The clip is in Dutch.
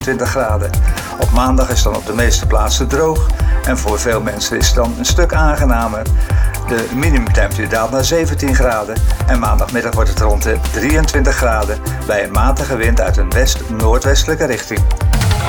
20 graden. Op maandag is dan op de meeste plaatsen droog en voor veel mensen is het dan een stuk aangenamer. De minimumtemperatuur daalt naar 17 graden en maandagmiddag wordt het rond de 23 graden bij een matige wind uit een west-noordwestelijke richting.